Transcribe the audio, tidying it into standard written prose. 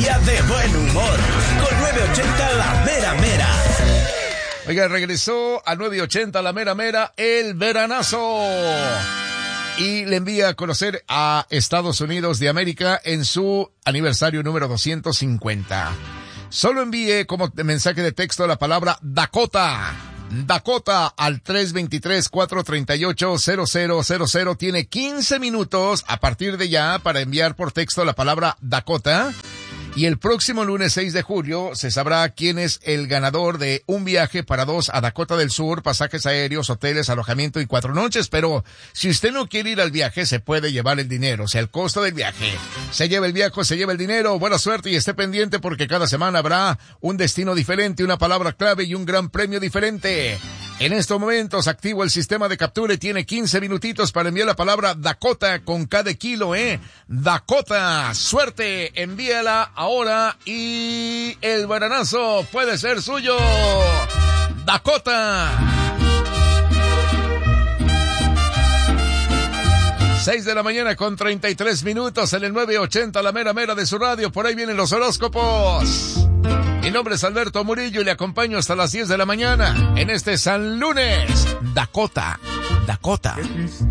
día de buen humor. Con 980 La Mera Mera. Oiga, regresó a 980 La Mera Mera el veranazo. Y le envía a conocer a Estados Unidos de América en su aniversario número 250. Solo envíe como mensaje de texto la palabra Dakota. Dakota al 323-438-0000. Tiene 15 minutos a partir de ya para enviar por texto la palabra Dakota. Y el próximo lunes 6 de julio se sabrá quién es el ganador de un viaje para dos a Dakota del Sur, pasajes aéreos, hoteles, alojamiento y 4 noches. Pero si usted no quiere ir al viaje, se puede llevar el dinero, o sea, el costo del viaje. Se lleva el viaje, se lleva el dinero. Buena suerte y esté pendiente porque cada semana habrá un destino diferente, una palabra clave y un gran premio diferente. En estos momentos activo el sistema de captura y tiene 15 minutitos para enviar la palabra Dakota con cada kilo, Dakota, suerte, envíala ahora y el veranazo puede ser suyo. Dakota. 6 de la mañana con 33 minutos en el 980 La Mera Mera de su radio. Por ahí vienen los horóscopos. Mi nombre es Alberto Murillo y le acompaño hasta las 10 de la mañana en este San Lunes. Dakota, Dakota.